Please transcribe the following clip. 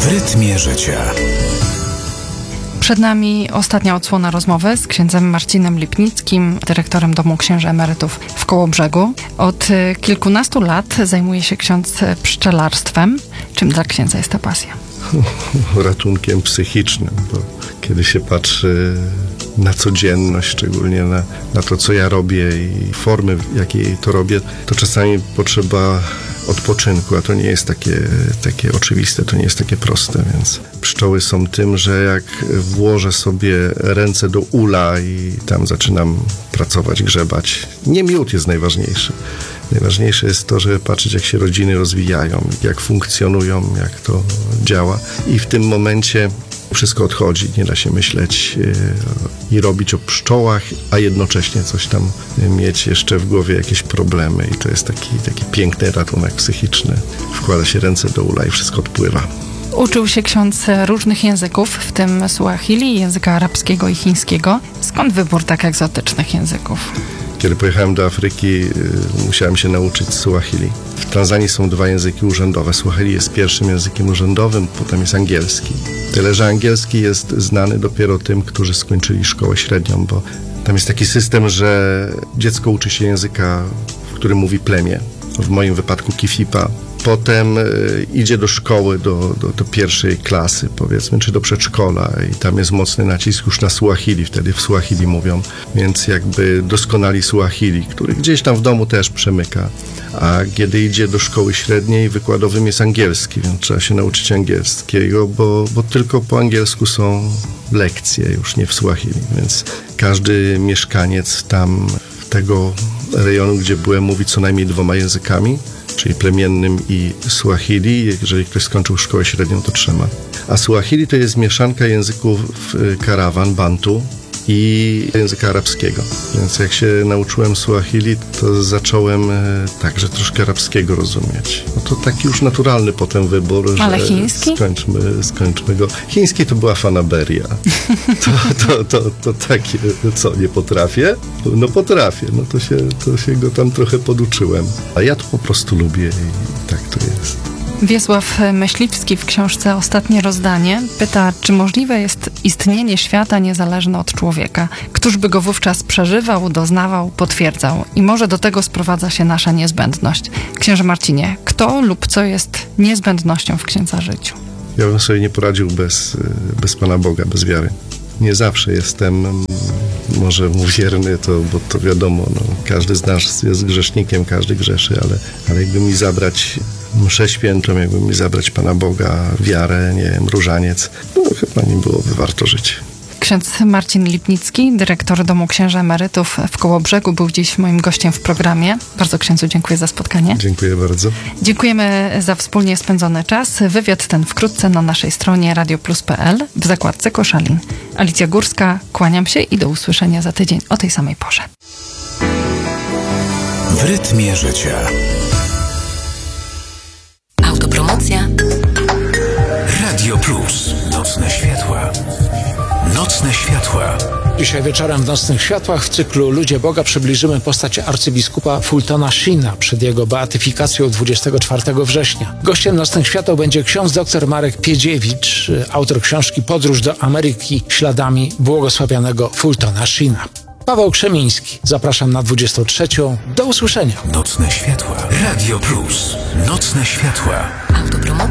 W rytmie życia. Przed nami ostatnia odsłona rozmowy z księdzem Marcinem Lipnickim, dyrektorem Domu Księży Emerytów w Kołobrzegu. Od kilkunastu lat zajmuje się ksiądz pszczelarstwem. Czym dla księdza jest ta pasja? Ratunkiem psychicznym, bo kiedy się patrzy na codzienność, szczególnie na to, co ja robię i formy, w jakiej to robię, to czasami potrzeba odpoczynku, a to nie jest takie oczywiste, to nie jest takie proste, więc pszczoły są tym, że jak włożę sobie ręce do ula i tam zaczynam pracować, grzebać, nie miód jest najważniejszy. Najważniejsze jest to, żeby patrzeć, jak się rodziny rozwijają, jak funkcjonują, jak to działa i w tym momencie wszystko odchodzi, nie da się myśleć i robić o pszczołach, a jednocześnie coś tam mieć jeszcze w głowie, jakieś problemy i to jest taki piękny ratunek psychiczny. Wkłada się ręce do ula i wszystko odpływa. Uczył się ksiądz różnych języków, w tym suahili, języka arabskiego i chińskiego. Skąd wybór tak egzotycznych języków? Kiedy pojechałem do Afryki, musiałem się nauczyć suahili. W Tanzanii są dwa języki urzędowe. Suahili jest pierwszym językiem urzędowym, potem jest angielski. Tyle, że angielski jest znany dopiero tym, którzy skończyli szkołę średnią, bo tam jest taki system, że dziecko uczy się języka, w którym mówi plemię. W moim wypadku Kifipa. Potem idzie do szkoły, do pierwszej klasy, powiedzmy, czy do przedszkola i tam jest mocny nacisk już na suahili, wtedy w suahili mówią, więc jakby doskonali suahili, który gdzieś tam w domu też przemyka. A kiedy idzie do szkoły średniej, wykładowym jest angielski, więc trzeba się nauczyć angielskiego, bo tylko po angielsku są lekcje, już nie w suahili, więc każdy mieszkaniec tam tego rejonu, gdzie byłem, mówi co najmniej dwoma językami, czyli plemiennym i suahili. Jeżeli ktoś skończył szkołę średnią, to trzema. A suahili to jest mieszanka języków karawan, bantu i języka arabskiego. Więc jak się nauczyłem suahili, to zacząłem także troszkę arabskiego rozumieć. No to taki już naturalny potem wybór, ale że chiński? Skończmy go. Chiński to była fanaberia. To takie, co, nie potrafię? No potrafię, no to się go tam trochę poduczyłem. A ja to po prostu lubię i tak to jest. Wiesław Myśliwski w książce Ostatnie rozdanie pyta, czy możliwe jest istnienie świata niezależne od człowieka? Któż by go wówczas przeżywał, doznawał, potwierdzał? I może do tego sprowadza się nasza niezbędność. Księże Marcinie, kto lub co jest niezbędnością w księdza życiu? Ja bym sobie nie poradził bez Pana Boga, bez wiary. Nie zawsze jestem może mu wierny, bo to wiadomo, no, każdy z nas jest grzesznikiem, każdy grzeszy, ale jakby mi zabrać mszę świętą, jakby mi zabrać Pana Boga, wiarę, nie wiem, różaniec, no chyba nie byłoby warto żyć. Ksiądz Marcin Lipnicki, dyrektor Domu Księży Emerytów w Kołobrzegu, był dziś moim gościem w programie. Bardzo księdzu dziękuję za spotkanie. Dziękuję bardzo. Dziękujemy za wspólnie spędzony czas. Wywiad ten wkrótce na naszej stronie radioplus.pl w zakładce Koszalin. Alicja Górska, kłaniam się i do usłyszenia za tydzień o tej samej porze. W rytmie życia. Autopromocja. Radio Plus. Nocne światła. Nocne światła. Dzisiaj wieczorem w Nocnych Światłach w cyklu Ludzie Boga przybliżymy postać arcybiskupa Fultona Sheena przed jego beatyfikacją 24 września. Gościem Nocnych Światła będzie ksiądz dr Marek Piedziewicz, autor książki Podróż do Ameryki śladami błogosławionego Fultona Sheena. Paweł Krzemiński. Zapraszam na 23. Do usłyszenia. Nocne światła. Radio Plus. Nocne światła. Autopromocja.